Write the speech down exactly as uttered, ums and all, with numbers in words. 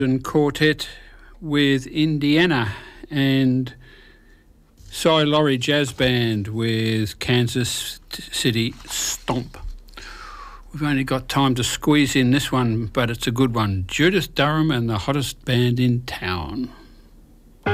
and Quartet with Indiana, and Cy Laurie Jazz Band with Kansas City Stomp. We've only got time to squeeze in this one, but it's a good one. Judith Durham and the Hottest Band in Town.